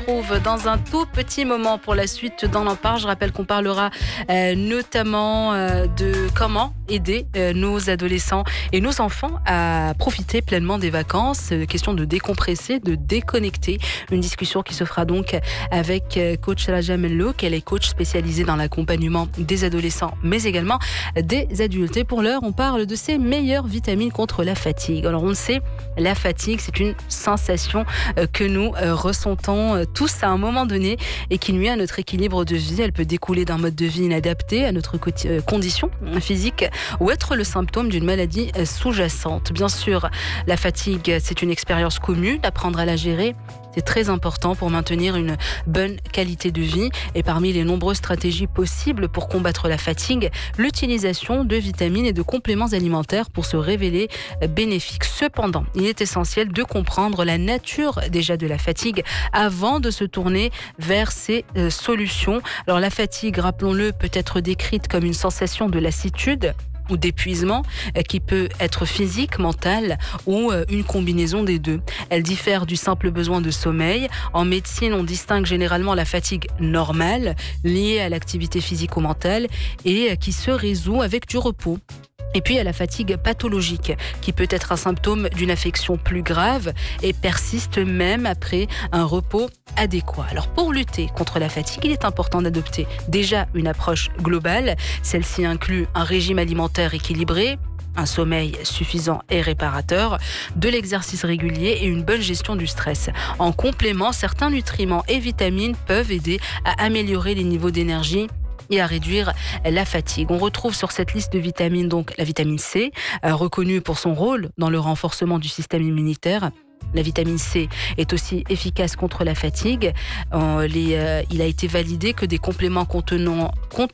retrouve dans un tout petit moment pour la suite dans l'Empare. Je rappelle qu'on parlera notamment de comment aider nos adolescents et nos enfants à profiter pleinement des vacances. Question de décompresser, de déconnecter. Une discussion qui se fera donc avec coach Raja Mello, qu'elle est coach spécialisée dans l'accompagnement des adolescents, mais également des adultes. Et pour l'heure, on parle de ces meilleures vitamines contre la fatigue. Alors on le sait, la fatigue, c'est une sensation que nous ressentons tous à un moment donné et qui nuit à notre équilibre de vie. Elle peut découler d'un mode de vie inadapté à notre condition physique ou être le symptôme d'une maladie sous-jacente. Bien sûr, la fatigue, c'est une expérience commune. Apprendre à la gérer, c'est très important pour maintenir une bonne qualité de vie. Et parmi les nombreuses stratégies possibles pour combattre la fatigue, l'utilisation de vitamines et de compléments alimentaires pour se révéler bénéfiques. Cependant, il est essentiel de comprendre la nature déjà de la fatigue avant de se tourner vers ces solutions. Alors la fatigue, rappelons-le, peut être décrite comme une sensation de lassitude ou d'épuisement qui peut être physique, mental ou une combinaison des deux. Elle diffère du simple besoin de sommeil. En médecine, on distingue généralement la fatigue normale liée à l'activité physique ou mentale et qui se résout avec du repos. Et puis, il y a la fatigue pathologique, qui peut être un symptôme d'une affection plus grave et persiste même après un repos adéquat. Alors, pour lutter contre la fatigue, il est important d'adopter déjà une approche globale. Celle-ci inclut un régime alimentaire équilibré, un sommeil suffisant et réparateur, de l'exercice régulier et une bonne gestion du stress. En complément, certains nutriments et vitamines peuvent aider à améliorer les niveaux d'énergie et à réduire la fatigue. On retrouve sur cette liste de vitamines donc la vitamine C, reconnue pour son rôle dans le renforcement du système immunitaire. La vitamine C est aussi efficace contre la fatigue. Il a été validé que des compléments contenant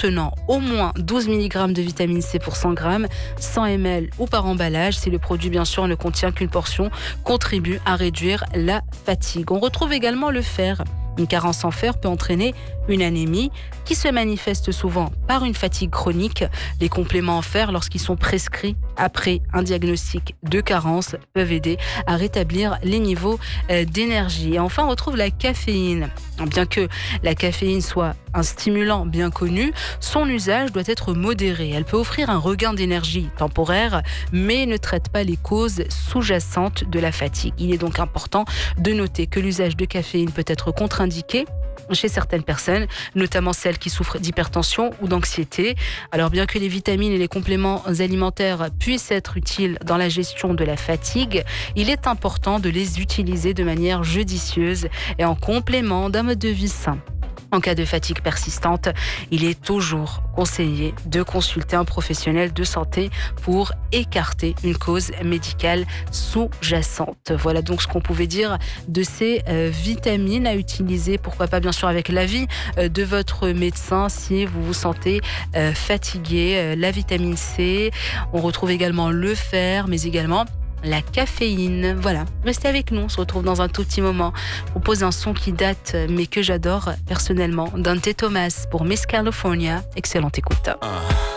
au moins 12 mg de vitamine C pour 100 g, 100 ml ou par emballage, si le produit bien sûr ne contient qu'une portion, contribue à réduire la fatigue. On retrouve également le fer. Une carence en fer peut entraîner une anémie qui se manifeste souvent par une fatigue chronique. Les compléments en fer, lorsqu'ils sont prescrits après un diagnostic de carence, peuvent aider à rétablir les niveaux d'énergie. Et enfin, on retrouve la caféine. Bien que la caféine soit un stimulant bien connu, son usage doit être modéré. Elle peut offrir un regain d'énergie temporaire, mais ne traite pas les causes sous-jacentes de la fatigue. Il est donc important de noter que l'usage de caféine peut être contre-indiqué chez certaines personnes, notamment celles qui souffrent d'hypertension ou d'anxiété. Alors bien que les vitamines et les compléments alimentaires puissent être utiles dans la gestion de la fatigue, il est important de les utiliser de manière judicieuse et en complément d'un mode de vie sain. En cas de fatigue persistante, il est toujours conseillé de consulter un professionnel de santé pour écarter une cause médicale sous-jacente. Voilà donc ce qu'on pouvait dire de ces vitamines à utiliser, pourquoi pas bien sûr avec l'avis de votre médecin si vous vous sentez fatigué. La vitamine C, on retrouve également le fer, mais également la caféine. Voilà, restez avec nous, on se retrouve dans un tout petit moment. Je propose un son qui date, mais que j'adore personnellement, Dante Thomas pour Miss California. Excellente écoute.